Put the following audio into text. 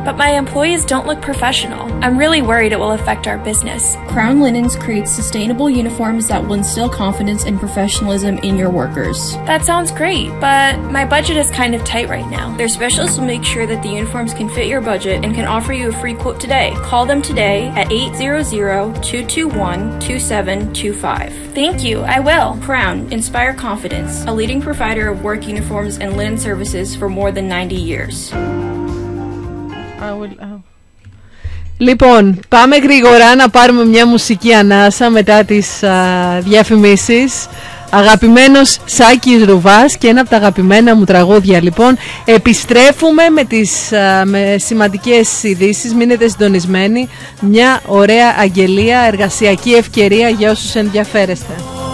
but my employees don't look professional. I'm really worried it will affect our business. Crown Linens creates sustainable uniforms that will instill confidence and professionalism in your workers. That sounds great, but my budget is kind of tight right now. Their specialists will make sure that the uniforms can fit your budget and can offer you a free quote today. Call them today at 800-221-2725. Thank you, I will. Crown, inspire confidence, a leading provider of work uniforms and linen services for more than 90 years. Λοιπόν, πάμε γρήγορα να πάρουμε μια μουσική ανάσα μετά τις διαφημίσεις. Αγαπημένος Σάκης Ρουβάς και ένα από τα αγαπημένα μου τραγούδια. Λοιπόν, επιστρέφουμε με σημαντικές ειδήσεις. Μείνετε συντονισμένοι. Μια ωραία αγγελία, εργασιακή ευκαιρία για όσους ενδιαφέρεστε.